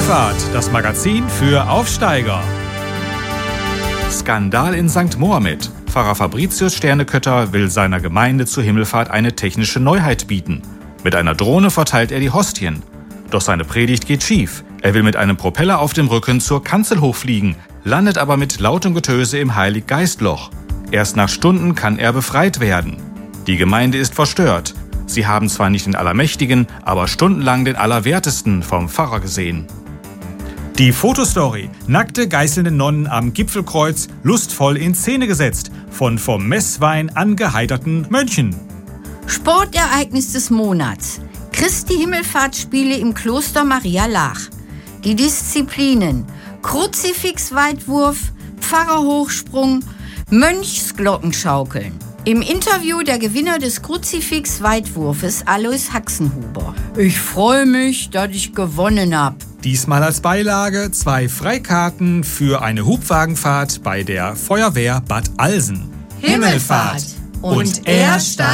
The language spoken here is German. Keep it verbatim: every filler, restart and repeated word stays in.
Himmelfahrt, das Magazin für Aufsteiger. Skandal in Sankt Mohammed. Pfarrer Fabricius Sternekötter will seiner Gemeinde zur Himmelfahrt eine technische Neuheit bieten. Mit einer Drohne verteilt er die Hostien. Doch seine Predigt geht schief. Er will mit einem Propeller auf dem Rücken zur Kanzel hochfliegen, landet aber mit lautem Getöse im Heiliggeistloch. Erst nach Stunden kann er befreit werden. Die Gemeinde ist verstört. Sie haben zwar nicht den Allermächtigen, aber stundenlang den Allerwertesten vom Pfarrer gesehen. Die Fotostory. Nackte, geißelnde Nonnen am Gipfelkreuz, lustvoll in Szene gesetzt. Von vom Messwein angeheiterten Mönchen. Sportereignis des Monats. Christi Himmelfahrtsspiele im Kloster Maria Laach. Die Disziplinen: Kruzifixweitwurf, Pfarrerhochsprung, Mönchsglockenschaukeln. Im Interview der Gewinner des Kruzifixweitwurfes, Alois Haxenhuber. Ich freue mich, dass ich gewonnen habe. Diesmal als Beilage zwei Freikarten für eine Hubwagenfahrt bei der Feuerwehr Bad Alsen. Himmelfahrt. Und er steigt